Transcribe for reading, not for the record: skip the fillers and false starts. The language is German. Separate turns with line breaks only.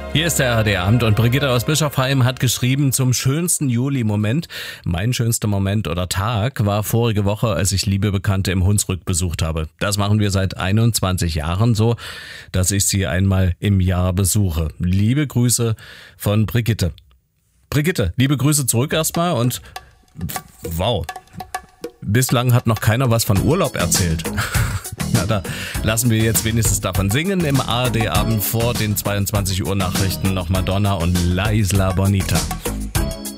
Hier ist der ARD-Abend und Brigitte aus Bischofsheim hat geschrieben zum schönsten Juli-Moment. Mein schönster Moment oder Tag war vorige Woche, als ich liebe Bekannte im Hunsrück besucht habe. Das machen wir seit 21 Jahren so, dass ich sie einmal im Jahr besuche. Liebe Grüße von Brigitte. Brigitte, liebe Grüße zurück erstmal und wow, bislang hat noch keiner was von Urlaub erzählt. Na, da lassen wir jetzt wenigstens davon singen. Im ARD-Abend vor den 22 Uhr Nachrichten noch Madonna und La Isla Bonita.